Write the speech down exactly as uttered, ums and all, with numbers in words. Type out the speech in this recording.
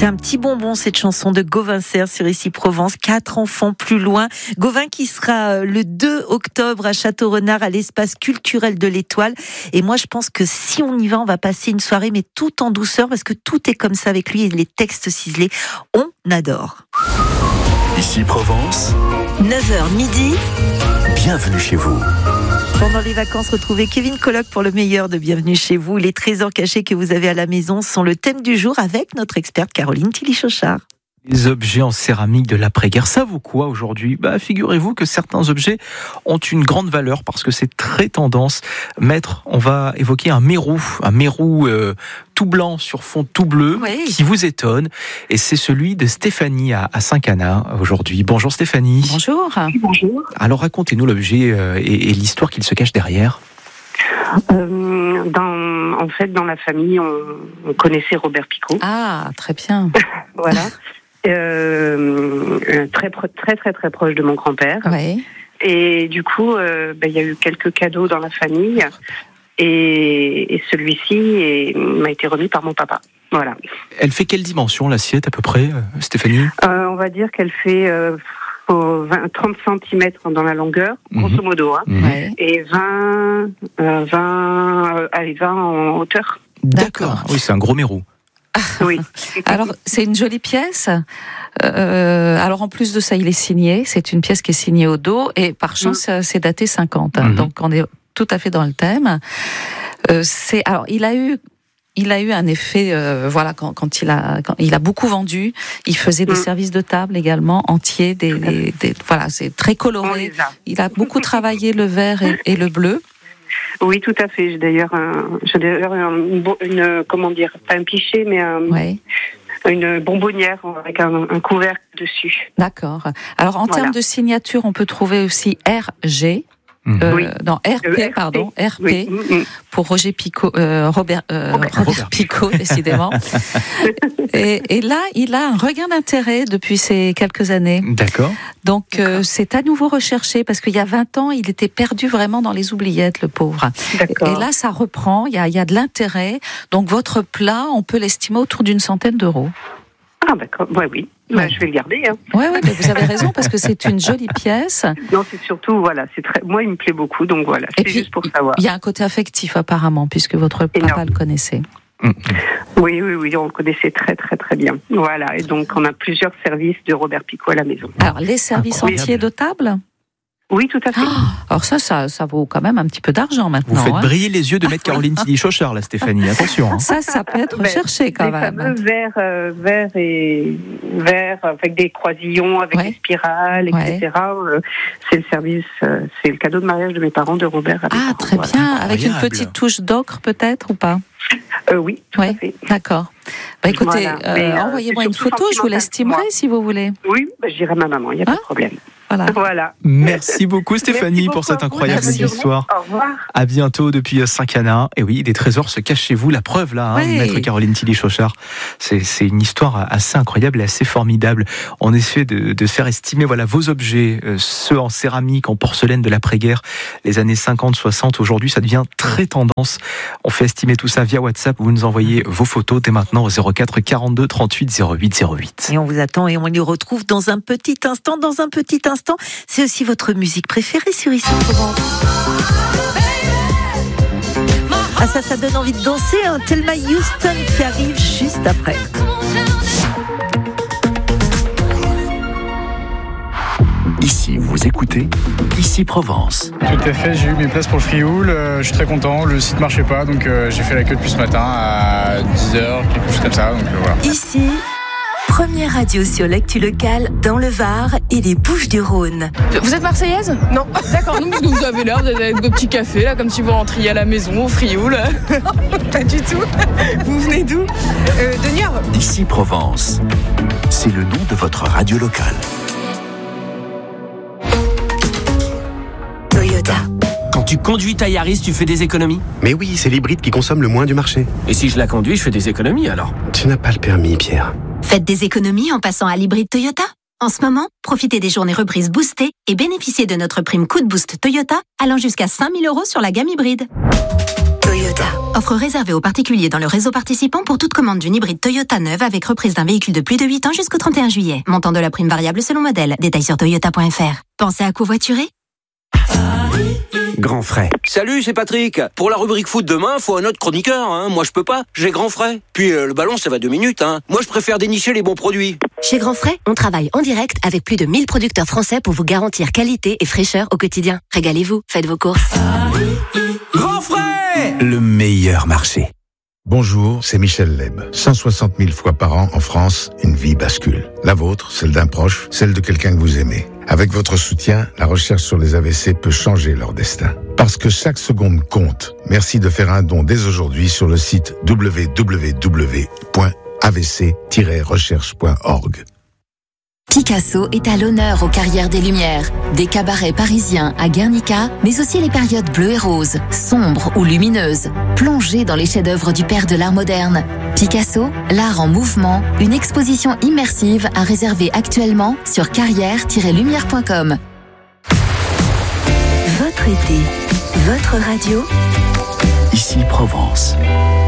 C'est un petit bonbon, cette chanson de Gauvin Serre sur Ici Provence. Quatre enfants plus loin. Gauvin qui sera le deux octobre à Château-Renard à l'espace culturel de l'Étoile. Et moi, je pense que si on y va, on va passer une soirée, mais tout en douceur, parce que tout est comme ça avec lui et les textes ciselés. On adore. Ici Provence. neuf heures midi. Bienvenue chez vous. Pendant les vacances, retrouvez Kevin Colloque pour le meilleur de Bienvenue chez vous. Les trésors cachés que vous avez à la maison sont le thème du jour avec notre experte Caroline Tilly-Chauchard. Les objets en céramique de l'après-guerre, ça vaut quoi aujourd'hui ? Bah, figurez-vous que certains objets ont une grande valeur parce que c'est très tendance. Maître, on va évoquer un mérou, un mérou euh, tout blanc sur fond tout bleu, oui, qui vous étonne. Et c'est celui de Stéphanie à, à Saint-Canard aujourd'hui. Bonjour Stéphanie. Bonjour. Bonjour. Alors racontez-nous l'objet euh, et, et l'histoire qu'il se cache derrière. Euh, dans, en fait, dans la famille, on, on connaissait Robert Picot. Ah, très bien. Voilà. Euh, très, très, très, très proche de mon grand-père. Oui. Et du coup, euh, ben, y a eu quelques cadeaux dans la famille. Et, et celui-ci est, m'a été remis par mon papa. Voilà. Elle fait quelle dimension, l'assiette, à peu près, Stéphanie ? euh, On va dire qu'elle fait euh, vingt, trente centimètres dans la longueur, grosso mmh. modo. Hein, mmh. Et vingt, euh, vingt, euh, allez, vingt en hauteur. D'accord. D'accord. Oui, c'est un gros mérou. Oui. Alors, c'est une jolie pièce. Euh, alors, en plus de ça, il est signé. C'est une pièce qui est signée au dos. Et par chance, mmh. c'est daté cinquante. Hein, mmh. Donc, on est tout à fait dans le thème. Euh, c'est, alors, il a eu... Il a eu un effet, euh, voilà, quand, quand il a, quand il a beaucoup vendu. Il faisait des mmh. services de table également entiers, des, des, des voilà, c'est très coloré. Il a beaucoup travaillé le vert et, et le bleu. Oui, tout à fait. J'ai d'ailleurs, un, j'ai d'ailleurs une, une, comment dire, pas un pichet, mais un, ouais. une bonbonnière avec un, un couvercle dessus. D'accord. Alors, en voilà. termes de signature, on peut trouver aussi R G. Euh, oui. Non, R P, pardon, R P, oui. pour Roger Picot, euh, Robert, euh, Robert, Robert Picot, décidément. et, et là, il a un regain d'intérêt depuis ces quelques années. D'accord. Donc, D'accord. Euh, c'est à nouveau recherché, parce qu'il y a vingt ans, il était perdu vraiment dans les oubliettes, le pauvre. D'accord. Et là, ça reprend, il y a, il y a de l'intérêt. Donc, votre plat, on peut l'estimer autour d'une centaine d'euros. Ah, d'accord, ouais, oui. Ouais. Bah, je vais le garder. Hein. Oui, ouais, mais vous avez raison, parce que c'est une jolie pièce. Non, c'est surtout, voilà, c'est très... moi, il me plaît beaucoup, donc voilà, c'est juste pour savoir. Il y a un côté affectif, apparemment, puisque votre papa Énorme. le connaissait. Oui, oui, oui, on le connaissait très, très, très bien. Voilà, et donc, on a plusieurs services de Robert Picot à la maison. Alors, les services Incroyable. entiers de table ? Oui, tout à fait. Oh, alors ça, ça, ça vaut quand même un petit peu d'argent maintenant. Vous faites hein. briller les yeux de maître Caroline Tilly-Chauchard, là, Stéphanie. Attention. Hein. Ça, ça peut être recherché quand des même. Des fameux verres, euh, verres et verres avec des croisillons, avec ouais. des spirales, et cetera. Ouais. Euh, c'est le service, euh, c'est le cadeau de mariage de mes parents, de Robert. Ah, parents, très voilà. bien. Avec une petite touche d'ocre, peut-être, ou pas ? euh, Oui, tout ouais. à fait. D'accord. Bah, écoutez, voilà. euh, Mais, envoyez-moi une photo, je vous l'estimerai si vous voulez. Oui, bah, je dirai à ma maman, il n'y a hein pas de problème. Voilà. voilà. Merci beaucoup Stéphanie Merci pour beaucoup cette incroyable Merci. histoire. Au revoir. À bientôt depuis Saint-Canard. Et oui, des trésors se cachent chez vous. La preuve là, hein, oui. maître Caroline Tilly-Chauchard. C'est, c'est une histoire assez incroyable et assez formidable. On essaie de, de faire estimer voilà vos objets, euh, ceux en céramique, en porcelaine de l'après-guerre, les années cinquante, soixante. Aujourd'hui, ça devient très tendance. On fait estimer tout ça via WhatsApp. Vous nous envoyez vos photos dès maintenant au zéro quatre quarante-deux trente-huit zéro huit zéro huit. Et on vous attend et on les retrouve dans un petit instant. Dans un petit instant, c'est aussi votre musique préférée sur Ici Provence. Ah ça, ça donne envie de danser, hein. Thelma Houston qui arrive juste après. Ici, vous écoutez Ici Provence. Tout est fait, j'ai eu mes places pour le Frioul, euh, je suis très content, le site marchait pas, donc euh, j'ai fait la queue depuis ce matin à dix heures, quelque chose comme ça, donc euh, voilà. Ici, première radio sur l'actu locale dans le Var et les Bouches-du-Rhône. Vous êtes marseillaise ? Non. D'accord, donc vous avez l'air d'être vos petits cafés, là, comme si vous rentriez à la maison, au Frioul. Pas du tout. Vous venez d'où ? euh, De Niort. Ici Provence, c'est le nom de votre radio locale. Toyota. Quand tu conduis ta Yaris, tu fais des économies ? Mais oui, c'est l'hybride qui consomme le moins du marché. Et si je la conduis, je fais des économies alors ? Tu n'as pas le permis, Pierre. Faites des économies en passant à l'hybride Toyota. En ce moment, profitez des journées reprises boostées et bénéficiez de notre prime Coup de Boost Toyota allant jusqu'à cinq mille euros sur la gamme hybride. Toyota. Toyota. Offre réservée aux particuliers dans le réseau participant pour toute commande d'une hybride Toyota neuve avec reprise d'un véhicule de plus de huit ans jusqu'au trente et un juillet. Montant de la prime variable selon modèle. Détails sur toyota point f r. Pensez à covoiturer ? Grand frais. Salut, c'est Patrick. Pour la rubrique foot demain, faut un autre chroniqueur. Hein. Moi, je peux pas. J'ai Grand frais. Puis euh, le ballon, ça va deux minutes. Hein. Moi, je préfère dénicher les bons produits. Chez Grand frais, on travaille en direct avec plus de mille producteurs français pour vous garantir qualité et fraîcheur au quotidien. Régalez-vous, faites vos courses. Grand frais, le meilleur marché. Bonjour, c'est Michel Leb. cent soixante mille fois par an en France, une vie bascule. La vôtre, celle d'un proche, celle de quelqu'un que vous aimez. Avec votre soutien, la recherche sur les A V C peut changer leur destin. Parce que chaque seconde compte. Merci de faire un don dès aujourd'hui sur le site w w w point a v c tiret recherche point org. Picasso est à l'honneur aux Carrières des Lumières. Des cabarets parisiens à Guernica, mais aussi les périodes bleues et roses, sombres ou lumineuses. Plongez dans les chefs-d'œuvre du père de l'art moderne. Picasso, l'art en mouvement, une exposition immersive à réserver actuellement sur carrière tiret lumière point com. Votre été, votre radio. Ici Provence.